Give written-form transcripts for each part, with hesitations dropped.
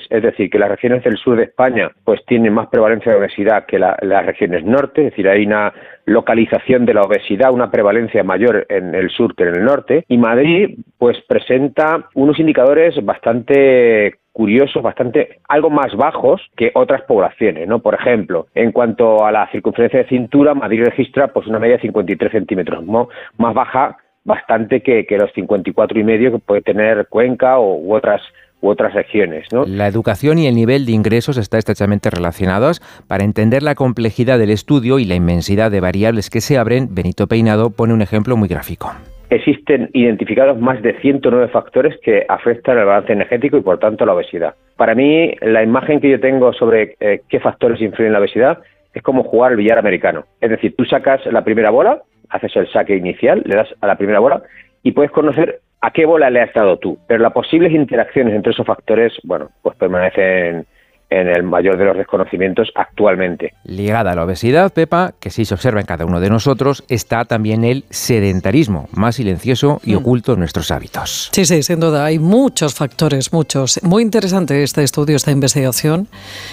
es decir, que las regiones del sur de España pues tienen más prevalencia de obesidad que las regiones norte, es decir, hay una localización de la obesidad, una prevalencia mayor en el sur que en el norte, y Madrid pues presenta unos indicadores bastante curiosos, algo más bajos que otras poblaciones, ¿no? Por ejemplo, en cuanto a la circunferencia de cintura, Madrid registra pues una media de 53 centímetros, ¿no? Más baja bastante que los 54,5 que puede tener Cuenca u otras regiones, ¿no? La educación y el nivel de ingresos están estrechamente relacionados. Para entender la complejidad del estudio y la inmensidad de variables que se abren, Benito Peinado pone un ejemplo muy gráfico. Existen identificados más de 109 factores que afectan al balance energético y, por tanto, a la obesidad. Para mí, la imagen que yo tengo sobre qué factores influyen en la obesidad es como jugar al billar americano. Es decir, tú sacas la primera bola, haces el saque inicial, le das a la primera bola y puedes conocer a qué bola le has dado tú. Pero las posibles interacciones entre esos factores, pues permanecen en el mayor de los desconocimientos actualmente. Ligada a la obesidad, Pepa, que sí se observa en cada uno de nosotros, está también el sedentarismo, más silencioso y oculto en nuestros hábitos. Sí, sin duda, hay muchos factores, muchos. Muy interesante este estudio, esta investigación.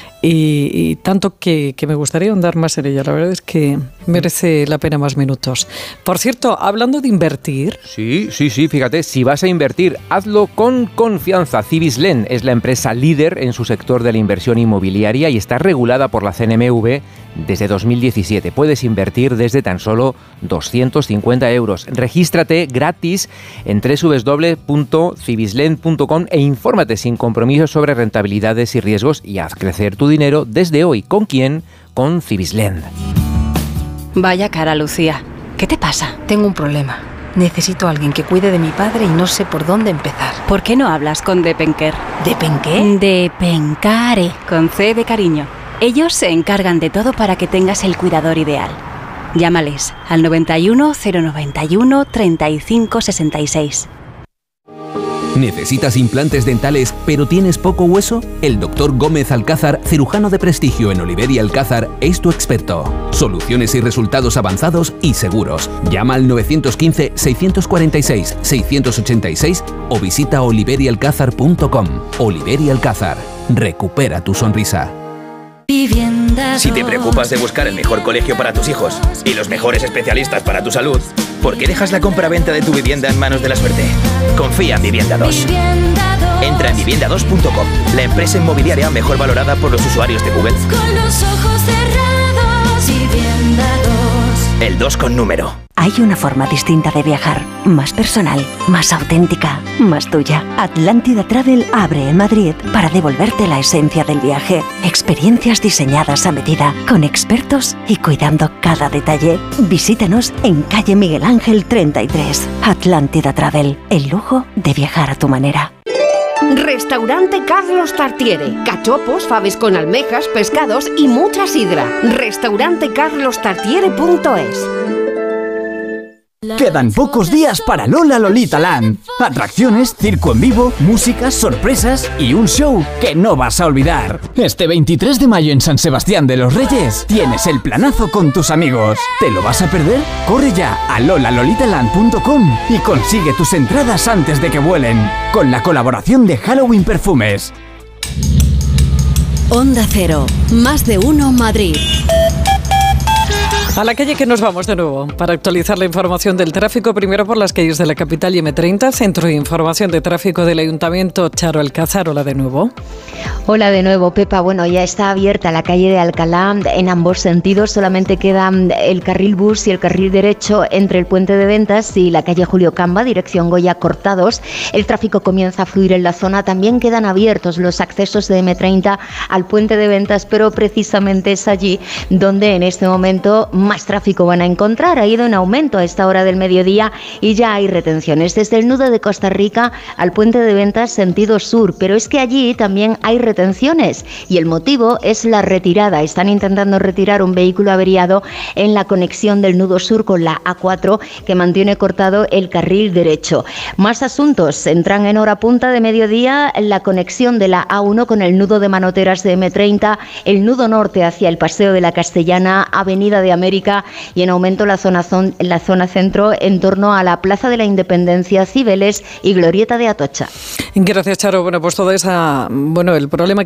Y tanto que me gustaría ahondar más en ella. La verdad es que merece la pena más minutos. Por cierto, hablando de invertir... Sí, fíjate, si vas a invertir, hazlo con confianza. Cibislen es la empresa líder en su sector de la inversión inmobiliaria y está regulada por la CNMV desde 2017. Puedes invertir desde tan solo 250 euros. Regístrate gratis en www.cibislen.com e infórmate sin compromiso sobre rentabilidades y riesgos y haz crecer tu dinero desde hoy. ¿Con quién? Con Cibislen. Vaya cara, Lucía. ¿Qué te pasa? Tengo un problema. Necesito a alguien que cuide de mi padre y no sé por dónde empezar. ¿Por qué no hablas con Depenker? ¿Depenqué? Depencare, con C de cariño. Ellos se encargan de todo para que tengas el cuidador ideal. Llámales al 91 091 35 66. ¿Necesitas implantes dentales pero tienes poco hueso? El Dr. Gómez Alcázar, cirujano de prestigio en Oliver y Alcázar, es tu experto. Soluciones y resultados avanzados y seguros. Llama al 915-646-686 o visita oliverialcázar.com. Oliver y Alcázar. Recupera tu sonrisa. Si te preocupas de buscar el mejor colegio para tus hijos y los mejores especialistas para tu salud, ¿por qué dejas la compra-venta de tu vivienda en manos de la suerte? Confía en Vivienda 2. Entra en vivienda2.com, la empresa inmobiliaria mejor valorada por los usuarios de Google. Con los ojos cerrados, Vivienda 2. El 2 con número. Hay una forma distinta de viajar, más personal, más auténtica, más tuya. Atlántida Travel abre en Madrid para devolverte la esencia del viaje. Experiencias diseñadas a medida, con expertos y cuidando cada detalle. Visítanos en calle Miguel Ángel 33. Atlántida Travel, el lujo de viajar a tu manera. Restaurante Carlos Tartiere. Cachopos, faves con almejas, pescados y mucha sidra. Restaurantecarlostartiere.es. Quedan pocos días para Lola Lolita Land. Atracciones, circo en vivo, músicas, sorpresas y un show que no vas a olvidar. Este 23 de mayo en San Sebastián de los Reyes tienes el planazo con tus amigos. ¿Te lo vas a perder? Corre ya a lolalolitaland.com y consigue tus entradas antes de que vuelen. Con la colaboración de Halloween Perfumes. Onda Cero, más de uno Madrid. A la calle que nos vamos de nuevo para actualizar la información del tráfico, primero por las calles de la capital y M30, Centro de Información de Tráfico del Ayuntamiento. Charo Alcázar, hola de nuevo. Hola de nuevo, Pepa. Bueno, ya está abierta la calle de Alcalá en ambos sentidos, solamente queda el carril bus y el carril derecho entre el Puente de Ventas y la calle Julio Camba, dirección Goya, cortados. El tráfico comienza a fluir en la zona, también quedan abiertos los accesos de M30 al Puente de Ventas, pero precisamente es allí donde en este momento más tráfico van a encontrar. Ha ido en aumento a esta hora del mediodía y ya hay retenciones desde el nudo de Costa Rica al Puente de Ventas sentido sur, pero es que allí también hay retenciones y el motivo es la retirada. Están intentando retirar un vehículo averiado en la conexión del nudo sur con la A4 que mantiene cortado el carril derecho. Más asuntos. Entran en hora punta de mediodía la conexión de la A1 con el nudo de Manoteras de M30, el nudo norte hacia el Paseo de la Castellana, Avenida de América y en aumento la zona centro en torno a la Plaza de la Independencia, Cibeles y Glorieta de Atocha. Gracias, Charo. Bueno, pues todo el problema